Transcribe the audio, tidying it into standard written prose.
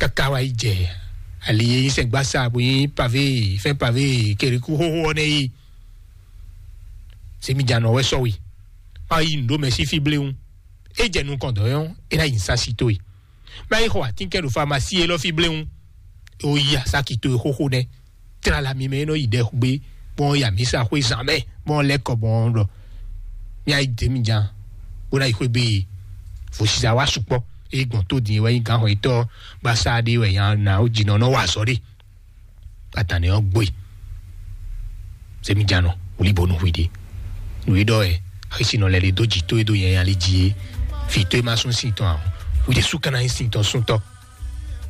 kakawa ije ali se gbasa boyin pavé fin pavé keriku ho ne se mi jano we so wi ai ndo merci fibleun e je nu kondoyon e na insasito yi mai ho atinke do pharmacie lo fibleun o ya sakito ho ne tra la mi me no ide gbe bon ya mi sa ko jamais bon le ko bon lo mi ai de mi jan o na ko be fo si sa wa supo egbon to din we gan ho ito gbasa de we yan na o jino no wa sori atani o gbo se mi jano o li bonu widi we do e sino le do jito e do yan ali ji fi to ma sun sin ton o de sukana sin ton sun to